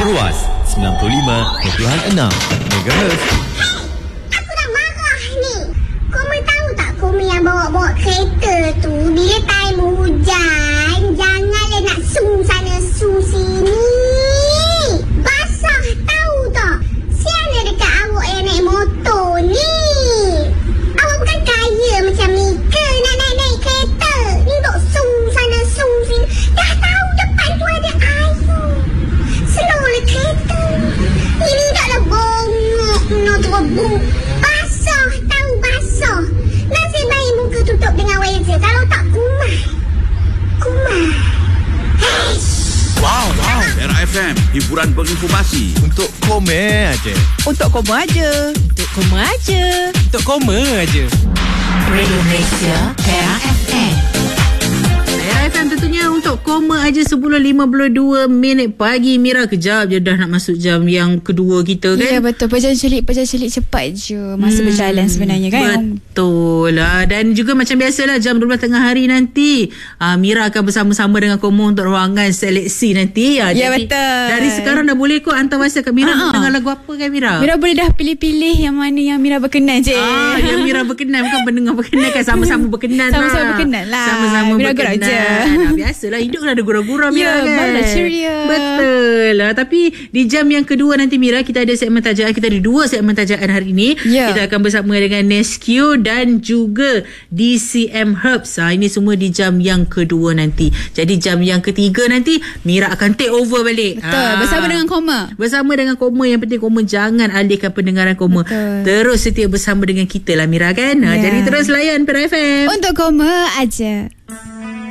Ruas 95.6 MHz. Aku dah marah ni. Kau tahu tak kau yang bawa kereta tu bila time hujan janganlah nak sung sana sung sini. Basah tahu tak? Siapa dekat awak yang naik motor ni? Awak bukan kaya macam Mika nak naik kereta. Ni duk sung sana sung sini. Dah tahu depan tu ada air. Slow lah kereta. Ini taklah bongok nak terbung. Basah tahu basah. Nasib baik muka tutup dengan wajah. Kalau tak kumai. Wow. Era FM, hiburan berinformasi. Untuk komen aja. Untuk koma aja. Untuk koma aja. Radio Malaysia, Era FM. Era FM tentunya untuk koma aja 10.52 pagi. Mira, kejap je dah nak masuk jam yang kedua kita kan? Ya betul, pejam celik cepat je masa berjalan sebenarnya kan. Betul lah. Dan juga macam biasalah jam 12 tengah hari nanti Mira akan bersama-sama dengan Komo untuk ruangan seleksi nanti. Ya jadi, betul. dari sekarang dah boleh kot hantar WhatsApp kat Mira. Dengar lagu apa kan Mira? Mira boleh dah pilih-pilih yang mana yang Mira berkenan je. Yang Mira berkenan, bukan pendengar berkenan kan. Sama-sama berkenan Sama-sama lah. berkenan lah. Sama-sama Mira berkenan. gerak je. Biasalah hidup kan ada gurau-gurau Mira kan. barulah ceria. Betul lah. Tapi di jam yang kedua nanti Mira, kita ada segmen tajaan. Kita ada 2 segmen tajaan hari ini. Kita akan bersama dengan Nesquio dan juga DCM Herbs. Ini semua di jam yang kedua nanti. Jadi jam yang ketiga nanti Mira akan take over balik. Betul. Bersama dengan Koma. Bersama dengan Koma. Yang penting Koma jangan alihkan pendengaran Koma. Betul. Terus setia bersama dengan kita lah Mira kan. Jadi terus layan Pera FM. Untuk Koma aja.